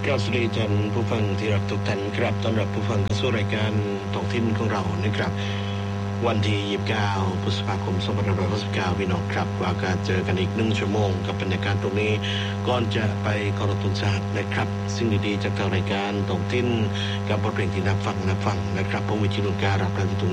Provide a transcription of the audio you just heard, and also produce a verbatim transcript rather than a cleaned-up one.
กราบสวัสดีท่านผู้ฟังที่รักทุกท่านครับต้อนรับผู้ฟังเข้าสู่รายการท้องถิ่นของเรานะครับวันที่ยี่สิบเก้าพฤษภาคมสองพันห้าร้อยหกสิบเก้าพี่น้องครับว่าการเจอกันอีกหนึ่งชั่วโมงกับบรรยากาศตรงนี้ก่อนจะไปเคารพธงชาตินะครับสิ่งดีๆจากทางรายการท้องถิ่นกับบทเพลงที่นับฟังนับฟังนะครับผมวิชิรุการรับการตุง